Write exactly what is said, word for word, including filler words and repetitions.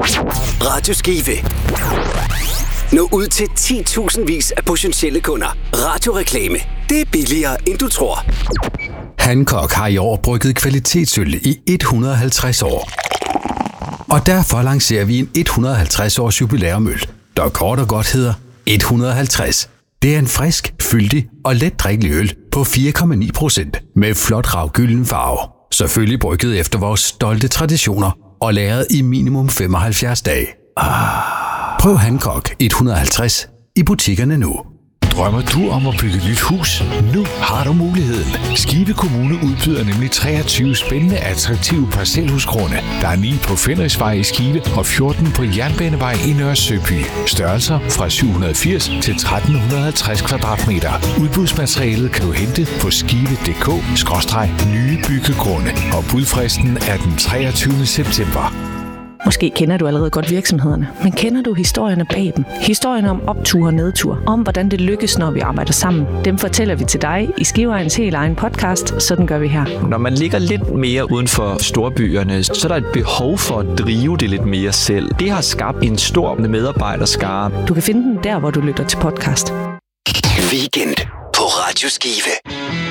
Radio Skive. Nå ud til ti tusind vis af potentielle kunder. Radioreklame. Det er billigere, end du tror. Hancock har i år brygget kvalitetsøl i et hundrede og halvtreds år. Og derfor lancerer vi en hundrede og halvtreds års jubilæumøl, der kort og godt hedder et hundrede og halvtreds. Det er en frisk, fyldig og let drikkelig øl på fire komma ni procent med flot ravgylden farve. Selvfølgelig brygget efter vores stolte traditioner og lagret i minimum femoghalvfjerds dage. Ah. Prøv Hancock et hundrede og halvtreds i butikkerne nu. Drømmer du om at bygge et nyt hus? Nu har du muligheden. Skive Kommune udbyder nemlig treogtyve spændende, attraktive parcelhusgrunde. Der er ni på Fenriksvej i Skive og fjorten på Jernbanevej i Nørre Søby. Størrelser fra syv hundrede og firs til tretten halvtreds kvadratmeter. Udbudsmaterialet kan du hente på skive punktum d k skråstreg nye byggegrunde. Og budfristen er den treogtyvende september. Måske kender du allerede godt virksomhederne, men kender du historierne bag dem? Historierne om optur og nedtur, om hvordan det lykkes, når vi arbejder sammen. Dem fortæller vi til dig i Skiveejernes helt egen podcast, sådan gør vi her. Når man ligger lidt mere uden for storbyerne, så er der et behov for at drive det lidt mere selv. Det har skabt en stor medarbejderskare. Du kan finde den der, hvor du lytter til podcast. Weekend på Radio Skive.